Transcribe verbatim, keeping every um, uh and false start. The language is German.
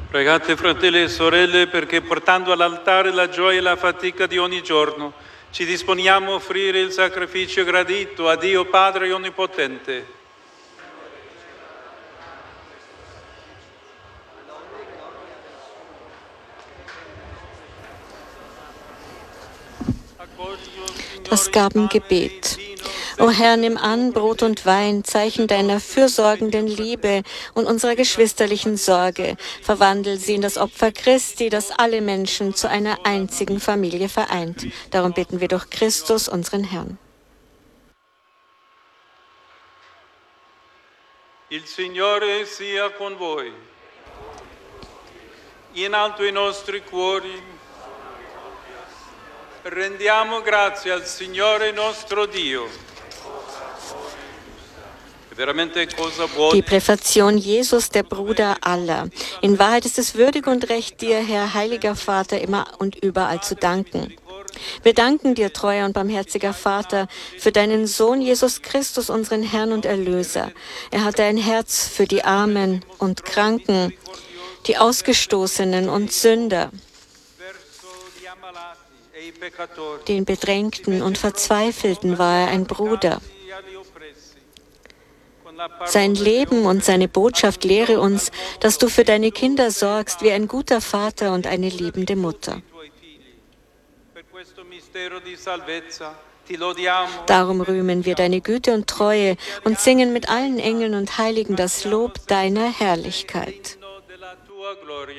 Pregate, fratelli e sorelle, perché portando all'altare la gioia e la fatica di ogni giorno, ci disponiamo a offrire il sacrificio gradito a Dio Padre Onnipotente. Das Gabengebet. O Herr, nimm an Brot und Wein, Zeichen deiner fürsorgenden Liebe und unserer geschwisterlichen Sorge. Verwandel sie in das Opfer Christi, das alle Menschen zu einer einzigen Familie vereint. Darum bitten wir durch Christus, unseren Herrn. Il Signore sia con voi. In alto i nostri cuori, rendiamo grazie al Signore nostro Dio. Die Präfation Jesus, der Bruder aller. In Wahrheit ist es würdig und recht, dir, Herr, heiliger Vater, immer und überall zu danken. Wir danken dir, treuer und barmherziger Vater, für deinen Sohn Jesus Christus, unseren Herrn und Erlöser. Er hatte ein Herz für die Armen und Kranken, die Ausgestoßenen und Sünder, den Bedrängten und Verzweifelten war er ein Bruder. Sein Leben und seine Botschaft lehre uns, dass du für deine Kinder sorgst wie ein guter Vater und eine liebende Mutter. Darum rühmen wir deine Güte und Treue und singen mit allen Engeln und Heiligen das Lob deiner Herrlichkeit.